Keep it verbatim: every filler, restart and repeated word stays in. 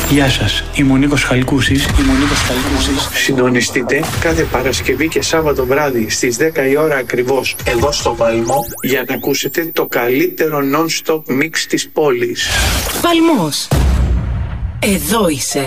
Γεια σας, είμαι ο Νίκος Χαλκούσης. Είμαι ο Νίκος Χαλκούσης. Συντονιστείτε κάθε Παρασκευή και Σάββατο βράδυ στις δέκα η ώρα ακριβώς εδώ στο Παλμό για να ακούσετε το καλύτερο non-stop mix της πόλης. Παλμός. Εδώ είσαι.